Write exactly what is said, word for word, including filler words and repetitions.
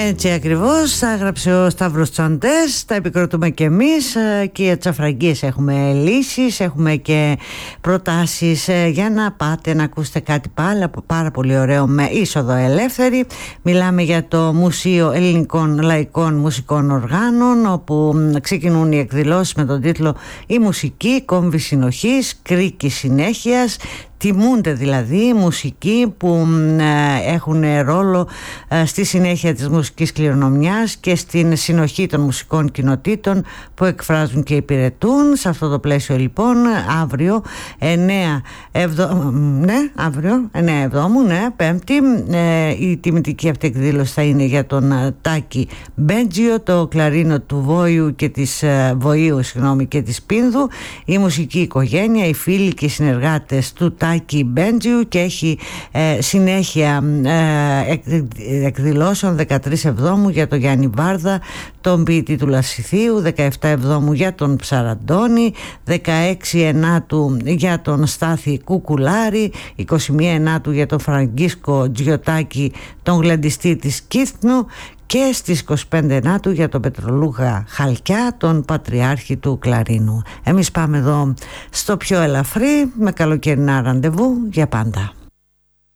Έτσι ακριβώς, τα έγραψε ο Σταύρος Τσαντές, τα επικροτούμε και εμείς και για τις αφραγγίες έχουμε λύσεις, έχουμε και προτάσεις για να πάτε να ακούσετε κάτι πάρα, πάρα πολύ ωραίο με είσοδο ελεύθερη. Μιλάμε για το Μουσείο Ελληνικών Λαϊκών Μουσικών Οργάνων, όπου ξεκινούν οι εκδηλώσεις με τον τίτλο «Η μουσική, κόμβη συνοχής, κρίκη συνέχειας». Τιμούνται δηλαδή μουσικοί που ε, έχουν ρόλο ε, στη συνέχεια της μουσικής κληρονομιάς και στην συνοχή των μουσικών κοινοτήτων που εκφράζουν και υπηρετούν. Σε αυτό το πλαίσιο λοιπόν αύριο εννέα Εβδόμου, ναι, Πέμπτη, ε, η τιμητική αυτή εκδήλωση θα είναι για τον ε, Τάκη Μπέντζιο, το κλαρίνο του Βόιου και της ε, Βοήου συγγνώμη, και της Πίνδου, η μουσική οικογένεια, οι φίλοι και οι συνεργάτες του Τάκη Μπέντζιου, και έχει ε, συνέχεια ε, εκ, εκδηλώσεων δεκατρείς Εβδόμου για τον Γιάννη Βάρδα, τον ποιητή του Λασιθίου, δεκαεπτά Εβδόμου για τον Ψαραντώνη, δεκαέξι Ενάτου για τον Στάθη Κουκουλάρη, είκοσι μία Ενάτου για τον Φραγκίσκο Τζιωτάκη, τον γλαντιστή της Κύθνου, και στις είκοσι πέντε Ενάτου για τον Πετρολούγα Χαλκιά, τον πατριάρχη του κλαρίνου. Εμείς πάμε εδώ στο πιο ελαφρύ με καλοκαιρινά ραντεβού για πάντα.